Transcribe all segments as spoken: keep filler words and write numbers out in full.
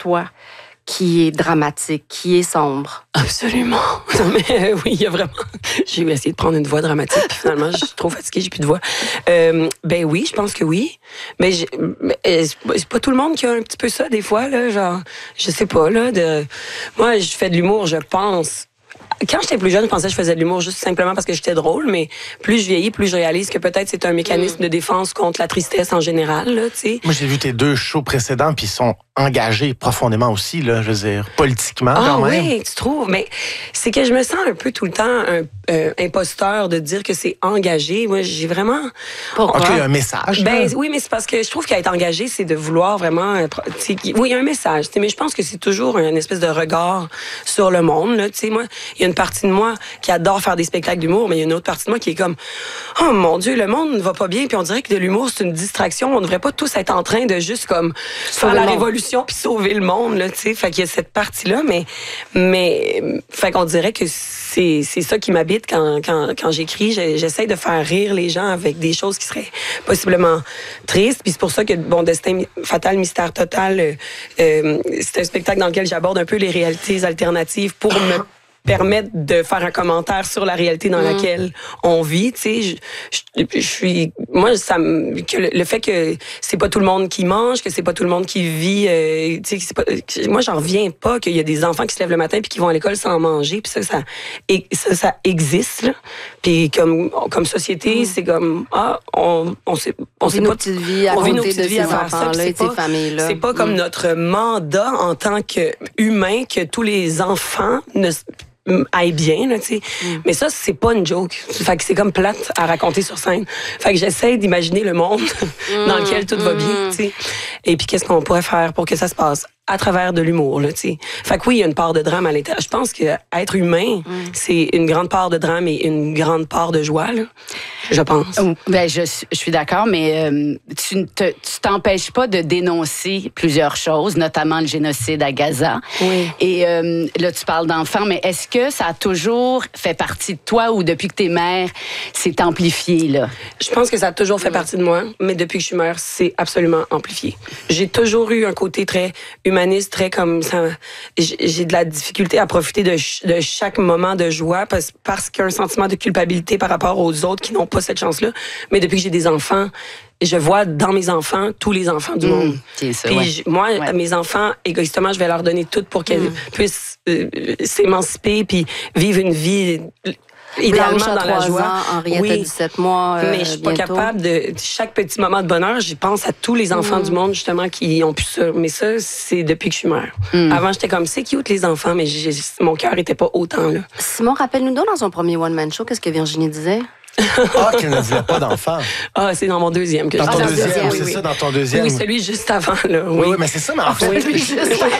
toi, qui est dramatique, qui est sombre? Absolument. Non, mais euh, oui, il y a vraiment... J'ai essayé de prendre une voix dramatique, puis finalement, je suis trop fatiguée, j'ai plus de voix. Euh, ben oui, je pense que oui. Mais, j'ai, mais c'est pas tout le monde qui a un petit peu ça, des fois, là, genre, je sais pas, là, de... Moi, je fais de l'humour, je pense... Quand j'étais plus jeune, je pensais que je faisais de l'humour juste simplement parce que j'étais drôle, mais plus je vieillis, plus je réalise que peut-être c'est un mécanisme mmh. de défense contre la tristesse en général, là, tu sais. Moi, j'ai vu tes deux shows précédents, puis ils sont engagés profondément aussi, là, je veux dire, politiquement, ah, quand même. oui, tu trouves? Mais c'est que je me sens un peu tout le temps un euh, imposteur de dire que c'est engagé. Moi, j'ai vraiment... Pourquoi? En tout cas, il y a un message. Ben, oui, mais c'est parce que je trouve qu'être engagé, c'est de vouloir vraiment... Oui, il y a un message, mais je pense que c'est toujours une espèce de regard sur le monde, là, tu sais. Moi, il y a une partie de moi qui adore faire des spectacles d'humour, mais il y a une autre partie de moi qui est comme, oh mon Dieu, le monde ne va pas bien, puis on dirait que de l'humour, c'est une distraction. On ne devrait pas tous être en train de juste comme faire la révolution puis sauver le monde, là, tu sais. Fait qu'il y a cette partie-là, mais, mais, fait qu'on dirait que c'est, c'est ça qui m'habite quand, quand, quand j'écris. J'essaie de faire rire les gens avec des choses qui seraient possiblement tristes. Puis c'est pour ça que, bon, Destin fatal, mystère total, euh, euh, c'est un spectacle dans lequel j'aborde un peu les réalités alternatives pour me permettre de faire un commentaire sur la réalité dans mmh. laquelle on vit, tu sais. Je, je, je suis, moi, ça me, que le, le fait que c'est pas tout le monde qui mange, que c'est pas tout le monde qui vit, euh, tu sais, c'est pas, que, moi, j'en reviens pas qu'il y a des enfants qui se lèvent le matin puis qui vont à l'école sans manger, puis ça, ça, et, ça, ça existe, là. Puis comme, comme société, mmh. c'est comme, ah, on, on sait, on, on sait vit pas, nos petites vies à on vit nos côté petites de vies ces à faire ça, enfants-là et de ces familles-là. C'est pas mmh. comme notre mandat en tant qu'humain que tous les enfants ne aille bien, là, tu sais. Mm. Mais ça, c'est pas une joke. Fait que c'est comme plate à raconter sur scène. Fait que j'essaie d'imaginer le monde mm. dans lequel tout mm. va bien, tu sais. Et puis, qu'est-ce qu'on pourrait faire pour que ça se passe à travers de l'humour, là, tu sais. Fait que oui, il y a une part de drame à l'intérieur. Je pense que être humain, mm. c'est une grande part de drame et une grande part de joie, là. Je pense. Ben, je, je suis d'accord, mais euh, tu ne te, tu t'empêches pas de dénoncer plusieurs choses, notamment le génocide à Gaza. Oui. Et euh, là, tu parles d'enfants, mais est-ce que ça a toujours fait partie de toi ou depuis que t'es mère, c'est amplifié, là? Je pense que ça a toujours fait partie de moi, mais depuis que je suis mère, c'est absolument amplifié. J'ai toujours eu un côté très humaniste, très comme ça. J'ai de la difficulté à profiter de, de chaque moment de joie parce, parce qu'il y a un sentiment de culpabilité par rapport aux autres qui n'ont pas cette chance-là. Mais depuis que j'ai des enfants, je vois dans mes enfants tous les enfants du mmh, monde. C'est ça, Puis ouais. je, moi, ouais. mes enfants, égoïstement, je vais leur donner tout pour qu'elles mmh. puissent euh, s'émanciper puis vivre une vie idéalement dans la joie. Ans, Henriette oui, a dix-sept mois. Euh, mais je suis pas bientôt. capable de chaque petit moment de bonheur. Je pense à tous les enfants mmh. du monde justement qui ont pu ça. Mais ça, c'est depuis que je suis mère. Mmh. Avant, j'étais comme c'est cute les enfants, mais j'ai, mon cœur était pas autant là. Simon, rappelle-nous donc dans son premier one man show, qu'est-ce que Virginie disait? Ah, qu'elle ne voulait pas d'enfant. Ah, c'est dans mon deuxième que dans je ton ah, deuxième, deuxième, c'est oui, ça, oui. dans ton deuxième. Oui, celui juste avant, là. Oui, oui, oui mais c'est ça, mais en fait, oui, juste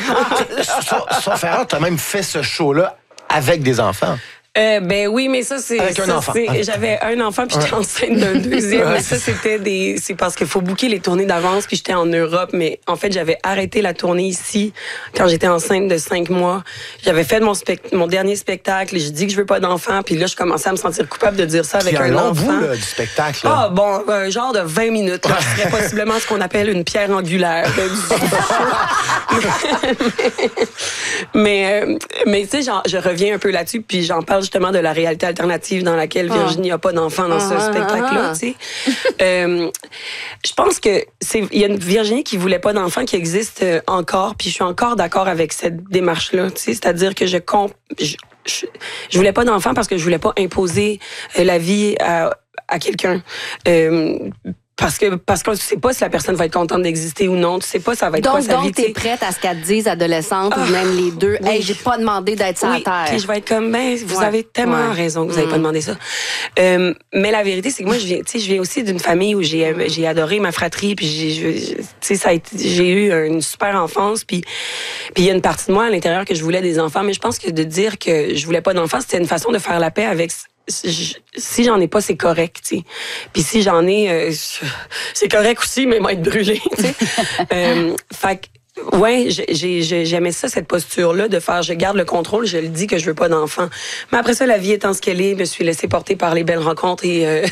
avant. Sauf erreur, t'as même fait ce show-là avec des enfants. Euh, ben oui, mais ça, c'est... Avec un ça, enfant. C'est, j'avais un enfant, puis j'étais ouais. enceinte d'un deuxième. Mais ça, c'était des... C'est parce qu'il faut booker les tournées d'avance, puis j'étais en Europe. Mais en fait, j'avais arrêté la tournée ici quand j'étais enceinte de cinq mois. J'avais fait mon, spect... mon dernier spectacle. J'ai dit que je veux pas d'enfant. Puis là, je commençais à me sentir coupable de dire ça avec puis un, un long enfant. bout, là, du spectacle. Là. Ah, bon, un genre de vingt minutes. Là, je serais possiblement ce qu'on appelle une pierre angulaire. mais, mais, mais tu sais, genre, je reviens un peu là-dessus, puis j'en parle justement de la réalité alternative dans laquelle Virginie n'a pas d'enfant dans ce spectacle-là, tu sais. euh, je pense que c'est il y a une Virginie qui voulait pas d'enfant qui existe encore, puis je suis encore d'accord avec cette démarche-là, tu sais, c'est-à-dire que je comp je, je, je voulais pas d'enfant parce que je voulais pas imposer la vie à, à quelqu'un. Euh, Parce que parce qu'on ne sait pas si la personne va être contente d'exister ou non. Tu sais pas ça va être donc, quoi sa donc vie. Donc, t'es prête à ce qu'elle te dise, adolescente, oh, ou même les deux. Oui. Hey, j'ai pas demandé d'être sur oui, la terre. Puis je vais être comme, ben, vous ouais. avez tellement ouais. raison que vous n'avez mmh. pas demandé ça. Euh, mais la vérité, c'est que moi, je viens, tu sais, je viens aussi d'une famille où j'ai, mmh. j'ai adoré ma fratrie, puis j'ai, tu sais, ça a été, j'ai eu une super enfance, puis puis il y a une partie de moi à l'intérieur que je voulais des enfants, mais je pense que de dire que je voulais pas d'enfants, c'était une façon de faire la paix avec. Si j'en ai pas, c'est correct, tu sais. Puis si j'en ai, euh, c'est correct aussi, mais moi être brûlée, tu sais. euh, fait que Ouais, j'ai, j'ai, j'aimais ça, cette posture-là, de faire, je garde le contrôle, je le dis que je veux pas d'enfant. Mais après ça, la vie étant ce qu'elle est, je me suis laissée porter par les belles rencontres et, euh,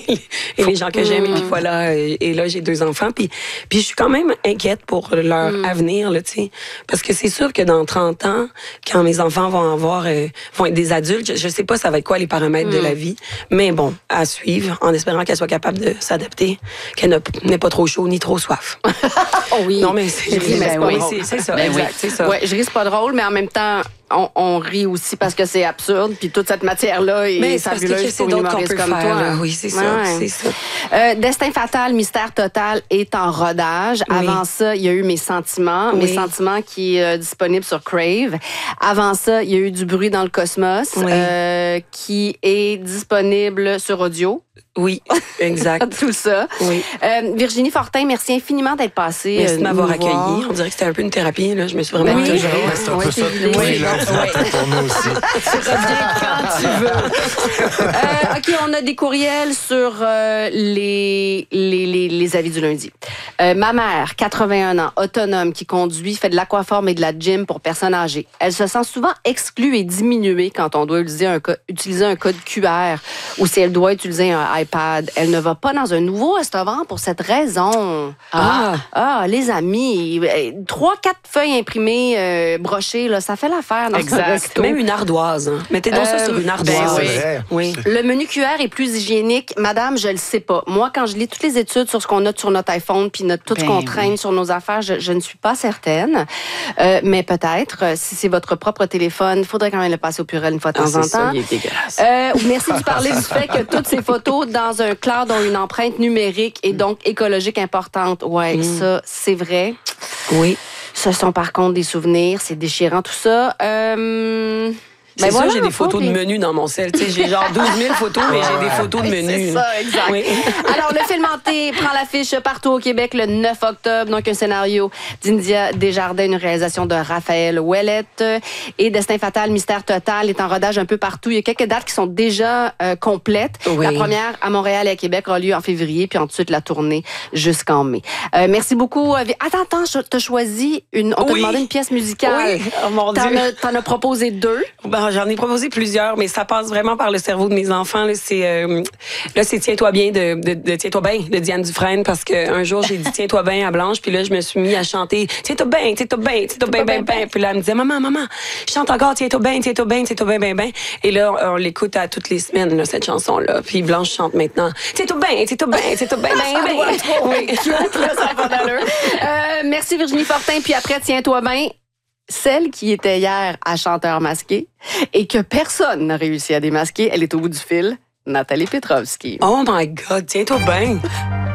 et les gens que j'aime. Et puis voilà, et, et là, j'ai deux enfants. Puis, puis je suis quand même inquiète pour leur mm. avenir, là, tu sais. Parce que c'est sûr que dans trente ans, quand mes enfants vont avoir, euh, vont être des adultes, je, je sais pas ça va être quoi les paramètres mm. de la vie. Mais bon, à suivre, en espérant qu'elle soit capable de s'adapter, qu'elle n'ait pas trop chaud ni trop soif. Oh oui. Non, mais c'est, ben oui, oui. c'est, c'est ça, Ben exact, oui. c'est ça. Ouais, je ris, c'est pas drôle, mais en même temps, on, on rit aussi parce que c'est absurde, puis toute cette matière-là est mais c'est fabuleuse parce que pour une humoriste comme faire, toi. Là. Oui, c'est ça, ouais. c'est ça. Euh, Destin fatal, mystère total est en rodage. Oui. Avant ça, il y a eu Mes sentiments, oui. Mes sentiments qui est euh, disponible sur Crave. Avant ça, il y a eu Du bruit dans le cosmos, oui. euh, qui est disponible sur audio. Oui, exact. Tout ça. Oui. Euh, Virginie Fortin, merci infiniment d'être passée. Merci de m'avoir accueillie. On dirait que c'était un peu une thérapie. Là. Je me suis vraiment oui. engagée. Oui, c'est un peu ça. Oui, là, pour nous aussi. Tu reviens quand tu veux. euh, OK, on a des courriels sur euh, les, les, les, les avis du lundi. Euh, ma mère, quatre-vingt-un ans, autonome, qui conduit, fait de l'aquaforme et de la gym pour personnes âgées. Elle se sent souvent exclue et diminuée quand on doit utiliser un, co- utiliser un code Q R ou si elle doit utiliser un iPad. Elle ne va pas dans un nouveau restaurant pour cette raison. Ah, ah, ah les amis, trois, quatre feuilles imprimées, euh, brochées, là, ça fait l'affaire dans exact. un resto. Même une ardoise. Hein. Mettez donc euh, ça sur une ardoise. Ben oui. oui. Le menu Q R est plus hygiénique. Madame, je le sais pas. Moi, quand je lis toutes les études sur ce qu'on a sur notre iPhone puis notre, tout ben ce qu'on oui. traîne sur nos affaires, je, je ne suis pas certaine. Euh, mais peut-être, si c'est votre propre téléphone, il faudrait quand même le passer au Purel une fois de temps ah, en c'est temps. Ça, il est dégueulasse. Euh, merci de parler du fait que toutes ces photos dans un cloud ont une empreinte numérique et donc écologique importante. Ouais, mm. ça, c'est vrai. Oui. Ce sont par contre des souvenirs, c'est déchirant tout ça. Euh... C'est ben ça, voilà, j'ai des photos de menus dans mon sel. T'sais, j'ai genre douze mille photos, mais j'ai des photos de menus. C'est ça, exact. Oui. Alors, le film hanté prend l'affiche partout au Québec le neuf octobre. Donc, un scénario d'India Desjardins, une réalisation de Raphaël Ouellette. Et Destin fatal, mystère total est en rodage un peu partout. Il y a quelques dates qui sont déjà euh, complètes. Oui. La première à Montréal et à Québec aura lieu en février, puis ensuite la tournée jusqu'en mai. Euh, merci beaucoup. Attends, attends, t'as choisi une... On t'a oui. demandé une pièce musicale. Oui, oh mon Dieu. T'en as, t'en as proposé deux. Ben, j'en ai proposé plusieurs, mais ça passe vraiment par le cerveau de mes enfants. Là, c'est, euh, là, c'est Tiens-toi bien de, de, de Tiens-toi bien de Diane Dufresne, parce qu'un jour, j'ai dit Tiens-toi bien à Blanche, puis là, je me suis mis à chanter Tiens-toi bien, Tiens-toi bien, Tiens-toi bien, bien, bien. Puis là, elle me disait Maman, maman, je chante encore Tiens-toi bien, Tiens-toi bien, Tiens-toi bien, bien, bien. Et là, on, on l'écoute à toutes les semaines, là, cette chanson-là. Puis Blanche chante maintenant Tiens-toi bien, Tiens-toi bien, Tiens-toi bien, bien, bien. Oui, là, ça va d'allure. Euh, merci Virginie Fortin, puis après Tiens-toi bien. Celle qui était hier à Chanteur masqué et que personne n'a réussi à démasquer, elle est au bout du fil, Nathalie Petrovski. Oh my God, tiens-toi bien!